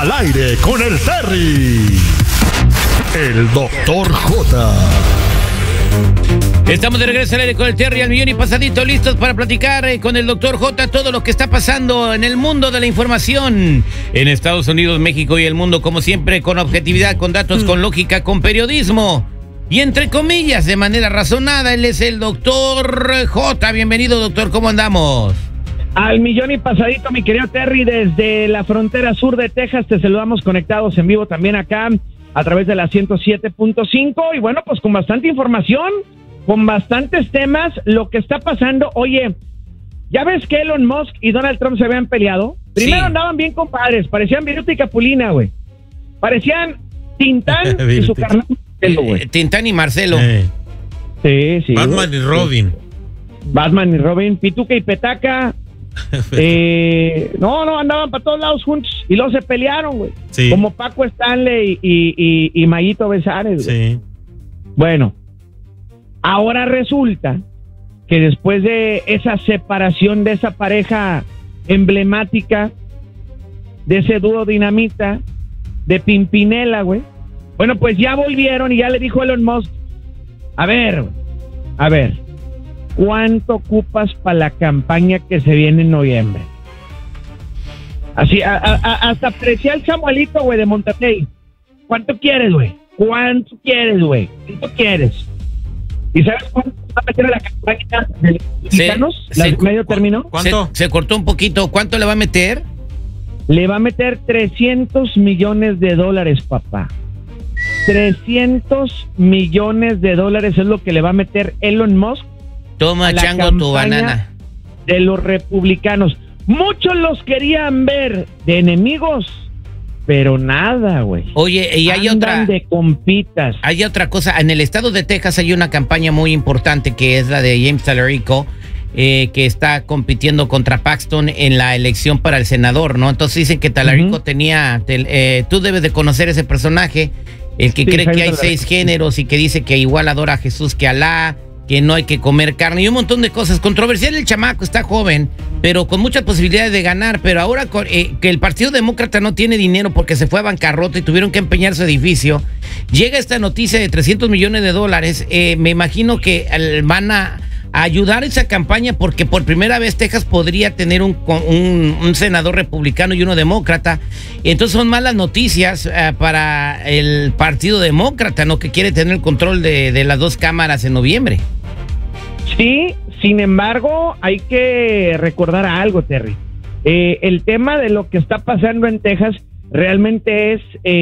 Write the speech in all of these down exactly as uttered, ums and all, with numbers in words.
Al aire con el Terry. El doctor J. Estamos de regreso al aire con el Terry al millón y pasadito, listos para platicar eh, con el doctor J todo lo que está pasando en el mundo de la información en Estados Unidos, México y el mundo, como siempre, con objetividad, con datos, con lógica, con periodismo y entre comillas, de manera razonada. Él es el doctor J. Bienvenido, doctor, ¿cómo andamos? Al millón y pasadito, mi querido Terry, desde la frontera sur de Texas te saludamos, conectados en vivo también acá a través de la ciento siete punto cinco y bueno, pues con bastante información, con bastantes temas, lo que está pasando. Oye, ¿ya ves que Elon Musk y Donald Trump se habían peleado? Primero sí. Andaban bien compadres, parecían Viruta y Capulina, güey. Parecían Tintán y su carnal Marcelo, güey. Tintán y Marcelo. Eh. Sí, sí. Batman güey. y Robin. Batman y Robin, Pituca y Petaca. eh, no, no, andaban para todos lados juntos y luego se pelearon, güey. Sí. Como Paco Stanley y, y, y Mayito Besares, güey. Sí. Bueno, ahora resulta que después de esa separación de esa pareja emblemática, de ese dúo dinamita, de Pimpinela, güey, bueno, pues ya volvieron y ya le dijo Elon Musk, a ver, a ver, ¿cuánto ocupas para la campaña que se viene en noviembre? Así, a, a, hasta aprecia el Samuelito, güey, de Monterrey. ¿Cuánto quieres, güey? ¿Cuánto quieres, güey? ¿Cuánto quieres? ¿Y sabes cuánto va a meter a la campaña de los mexicanos? ¿La de medio término? ¿Cuánto? Se, se cortó un poquito. ¿Cuánto le va a meter? Le va a meter trescientos millones de dólares, papá. trescientos millones de dólares es lo que le va a meter Elon Musk. Toma, chango, tu banana. De los republicanos. Muchos los querían ver de enemigos, pero nada, güey. Oye, y hay Andan otra... de compitas. Hay otra cosa. En el estado de Texas hay una campaña muy importante que es la de James Talarico, eh, que está compitiendo contra Paxton en la elección para el senador, ¿no? Entonces dicen que Talarico uh-huh. tenía... Te, eh, tú debes de conocer ese personaje, el que sí, cree que hay seis géneros y que dice que igual adora a Jesús que a Alá, que no hay que comer carne y un montón de cosas. Controversial el chamaco, está joven, pero con muchas posibilidades de ganar. Pero ahora eh, que el Partido Demócrata no tiene dinero porque se fue a bancarrota y tuvieron que empeñar su edificio, llega esta noticia de trescientos millones de dólares. Eh, me imagino que eh, van a, a ayudar esa campaña porque por primera vez Texas podría tener un, un, un senador republicano y uno demócrata. Entonces son malas noticias eh, para el Partido Demócrata, ¿no? Que quiere tener el control de, de las dos cámaras en noviembre. Sí, sin embargo, hay que recordar algo, Terry. Eh, el tema de lo que está pasando en Texas realmente es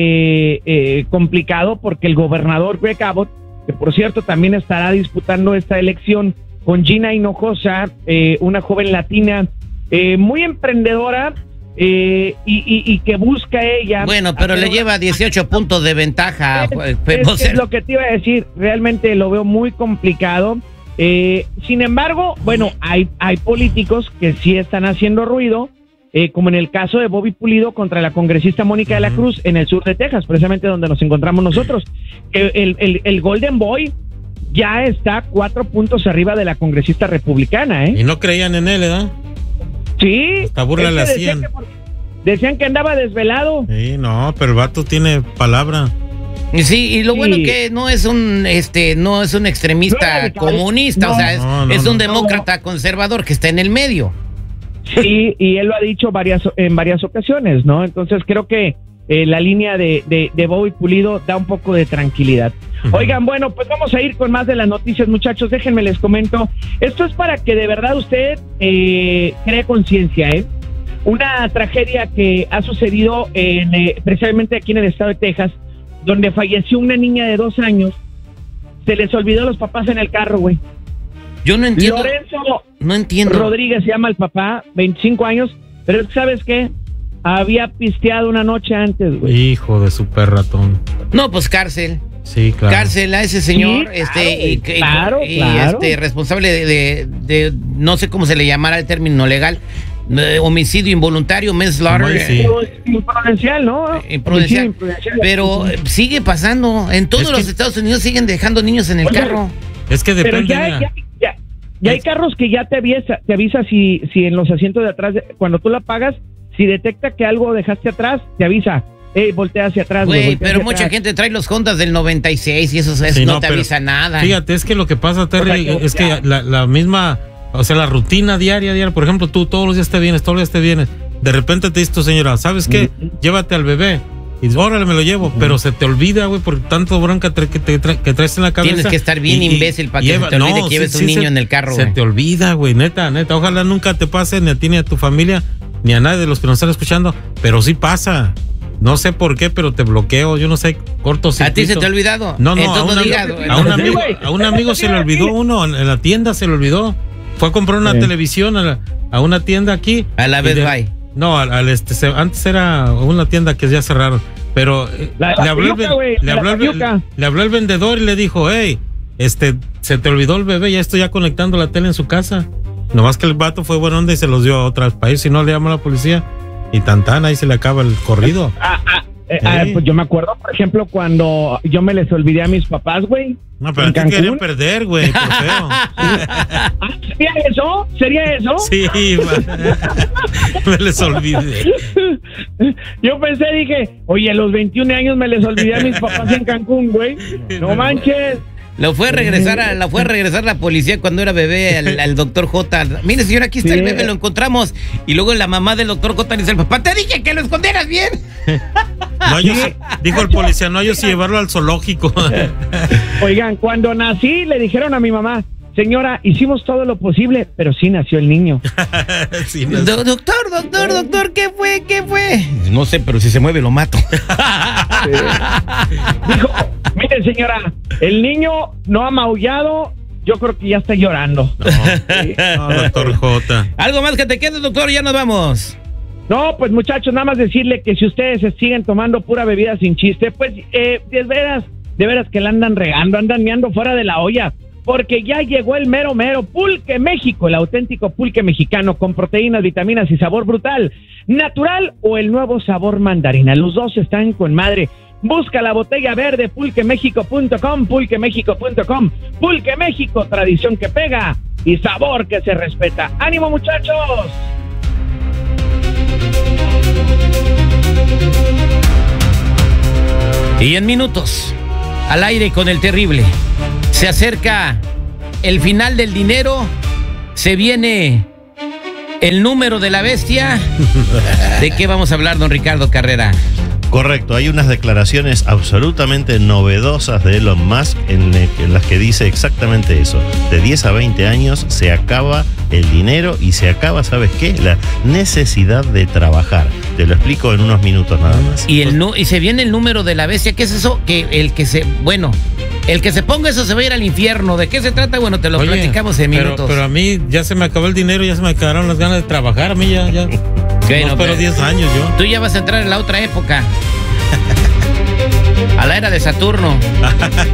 eh, eh, complicado porque el gobernador Greg Abbott, que por cierto también estará disputando esta elección con Gina Hinojosa, eh, una joven latina eh, muy emprendedora eh, y, y, y que busca ella... Bueno, pero le lleva dieciocho puntos de ventaja. Es, es, es lo que te iba a decir, realmente lo veo muy complicado. Eh, sin embargo, bueno, hay, hay políticos que sí están haciendo ruido, eh, como en el caso de Bobby Pulido contra la congresista Mónica de la Cruz en el sur de Texas, precisamente donde nos encontramos nosotros. El, el, el, el Golden Boy ya está cuatro puntos arriba de la congresista republicana, ¿eh? Y no creían en él, ¿verdad? Sí. Hasta burla le hacían. Decían que, decían que andaba desvelado. Sí, no, pero el vato tiene palabra. Sí, y lo sí. bueno que no es un este no es un extremista no, comunista, no, o sea, es, no, no, es un no, demócrata no. conservador que está en el medio. Sí, y él lo ha dicho varias en varias ocasiones, ¿no? Entonces creo que eh, la línea de, de, de Bobby Pulido da un poco de tranquilidad. Uh-huh. Oigan, bueno, pues vamos a ir con más de las noticias, muchachos. Déjenme les comento. Esto es para que de verdad usted eh, cree conciencia, ¿eh? Una tragedia que ha sucedido en, eh, precisamente aquí en el estado de Texas, donde falleció una niña de dos años. Se les olvidó a los papás en el carro, güey. Yo no entiendo. Lorenzo no entiendo. Rodríguez se llama el papá, veinticinco años, pero ¿sabes qué? Había pisteado una noche antes, güey. Hijo de super ratón. No, pues cárcel. Sí, claro. Cárcel a ese señor, sí, este, claro, y, claro, y, claro. y este responsable de, de, de, no sé cómo se le llamará el término legal, de homicidio involuntario, manslaughter. Sí. Imprudencial, ¿no? Imprudencial. Imprudencial. Pero sigue pasando. En todos es los que, Estados Unidos siguen dejando niños en el oye, carro. Es que depende. Pero ya, ya, ya, ya hay carros que ya te avisa, te avisa si, si en los asientos de atrás, cuando tú la pagas, Si detecta que algo dejaste atrás, te avisa. Ey, voltea hacia atrás. Güey, voltea pero hacia mucha atrás. gente trae los Hondas del noventa y seis y eso, eso Sí, no, no, te pero avisa nada. Fíjate, es que lo que pasa, Terry, O sea, que- es que la, la misma, o sea, la rutina diaria, diaria, por ejemplo, tú todos los días te vienes, todos los días te vienes. De repente te dice tu señora, ¿sabes qué? Llévate al bebé. Y dices, órale, me lo llevo, pero se te olvida, güey, por tanto bronca tra- que, te tra- que traes en la cabeza. Tienes que estar bien Y- y- imbécil para y que se lleva- te olvide no, que lleves sí, un sí, niño se- en el carro, Se güey. te olvida, güey, neta, neta. Ojalá nunca te pase ni a ti ni a tu familia, ni a nadie de los que nos están escuchando, pero sí pasa. No sé por qué, pero te bloqueo, yo no sé, corto ¿A ti se te ha olvidado? No, no, a Entonces un, no ami- digas, a un güey. amigo, a un amigo se le olvidó uno, en en la tienda se le olvidó. Fue a comprar una Sí. televisión a, la- a una tienda aquí. A la Y Best de- Buy. No, al, al este, se- antes era una tienda que ya cerraron, pero eh, La- le, la habló el, Fayuca, ven- güey, le, la habló el, Fayuca. le habló el vendedor y le dijo, hey, este, se te olvidó el bebé, ya estoy ya conectando la tele en su casa. Nomás que el vato fue buena onda y se los dio a otro país, si no le llama a la policía y tan tan, ahí se le acaba el corrido. Ah, ah, eh, ah, Sí. pues yo me acuerdo, por ejemplo, cuando yo me les olvidé a mis papás, güey. No, pero ¿En a ti querían Cancún? perder, güey, por feo. Ah, ¿sería eso? ¿Sería eso? Sí, man. Me les olvidé. Yo pensé, dije, oye, a los veintiún años me les olvidé a mis papás en Cancún, güey. No manches. Lo fue a regresar a, la fue a regresar la policía cuando era bebé al, al doctor J. Mire, señor, aquí está Sí. el bebé, lo encontramos. Y luego la mamá del doctor J le dice al papá, te dije que lo escondieras bien. No, yo sí- dijo el policía, no, yo sí llevarlo al zoológico. Oigan, cuando nací le dijeron a mi mamá, señora, hicimos todo lo posible, pero sí nació el niño. Sí, no- Do- doctor, doctor, doctor, ¿qué fue? ¿Qué fue? No sé, pero si se mueve lo mato. Dijo, mire señora, el niño no ha maullado, yo creo que ya está llorando. no, doctor J. Algo más que te quede, doctor, ya nos vamos. No, pues muchachos, nada más decirle que si ustedes se siguen tomando pura bebida sin chiste, pues eh, de veras, de veras que la andan regando, andan meando fuera de la olla, porque ya llegó el mero mero Pulque México, el auténtico pulque mexicano con proteínas, vitaminas y sabor brutal, natural o el nuevo sabor mandarina, los dos están con madre. Busca la botella verde pulque méxico punto com, pulque méxico punto com, Pulque México, tradición que pega y sabor que se respeta. ¡Ánimo, muchachos! Y en minutos, al aire con el terrible, se acerca el final del dinero, se viene el número de la bestia. ¿De qué vamos a hablar, don Ricardo Carrera? Correcto, hay unas declaraciones absolutamente novedosas de Elon Musk en, en las que dice exactamente eso. De diez a veinte años se acaba el dinero y se acaba, ¿sabes qué? La necesidad de trabajar. Te lo explico en unos minutos nada más. Y el nu- y se viene el número de la bestia. ¿Qué es eso? Que el que se, bueno, el que se ponga eso se va a ir al infierno. ¿De qué se trata? Bueno, te lo Oye, platicamos en pero, minutos. pero a mí ya se me acabó el dinero, ya se me acabaron las ganas de trabajar. A mí ya, ya. Bueno, no, pero pero- diez años yo. Tú ya vas a entrar en la otra época. A la era de Saturno.